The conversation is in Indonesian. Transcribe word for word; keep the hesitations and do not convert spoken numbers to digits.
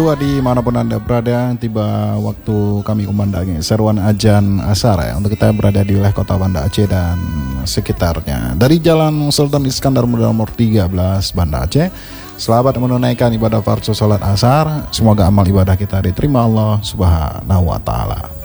Dimanapun Anda berada, tiba waktu kami kumandangi seruan ajan asar ya, untuk kita berada di wilayah kota Banda Aceh dan sekitarnya. Dari Jalan Sultan Iskandar Muda nomor tiga belas Banda Aceh, selamat menunaikan ibadah fardhu salat asar. Semoga amal ibadah kita diterima Allah Subhanahu wa taala.